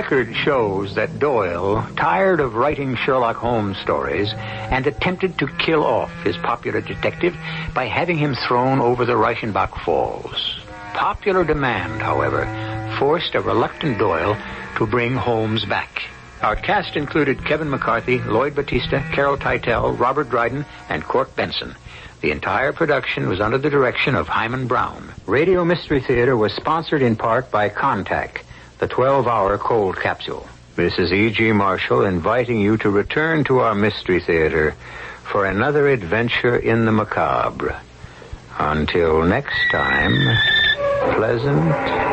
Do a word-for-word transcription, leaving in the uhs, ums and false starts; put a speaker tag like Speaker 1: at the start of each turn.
Speaker 1: record shows that Doyle, tired of writing Sherlock Holmes stories, and attempted to kill off his popular detective by having him thrown over the Reichenbach Falls. Popular demand, however, forced a reluctant Doyle to bring Holmes back. Our cast included Kevin McCarthy, Lloyd Battista, Carol Teitel, Robert Dryden, and Cork Benson. The entire production was under the direction of Hyman Brown. Radio Mystery Theater was sponsored in part by Contact, the twelve-hour cold capsule. This is E G. Marshall inviting you to return to our Mystery Theater for another adventure in the macabre. Until next time, pleasant